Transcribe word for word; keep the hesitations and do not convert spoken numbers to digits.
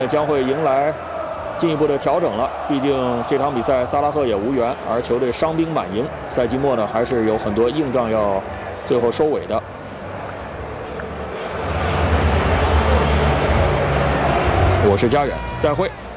将会迎来进一步的调整了。毕竟这场比赛萨拉赫也无缘，而球队伤兵满营，赛季末呢还是有很多硬仗要最后收尾的。我是佳远，再会。